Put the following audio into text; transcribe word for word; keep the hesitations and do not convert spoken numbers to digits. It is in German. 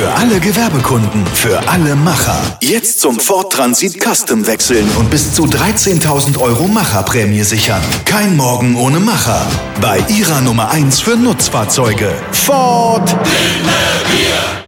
Für alle Gewerbekunden, für alle Macher. Jetzt zum Ford Transit Custom wechseln und bis zu dreizehntausend Euro Macherprämie sichern. Kein Morgen ohne Macher. Bei Ihrer Nummer eins für Nutzfahrzeuge. Ford. Wir.